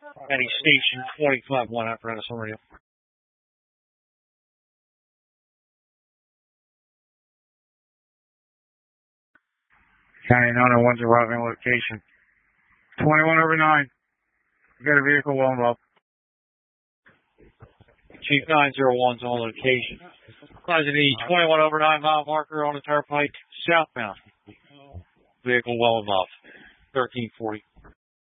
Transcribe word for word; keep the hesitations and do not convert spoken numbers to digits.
Any station twenty-five one apparatus on radio. County nine oh one's arriving location. twenty-one over nine. We got a vehicle well above. Chief nine oh one's on location. Flies the twenty-one over nine mile marker on the turnpike southbound. Vehicle well above. thirteen forty.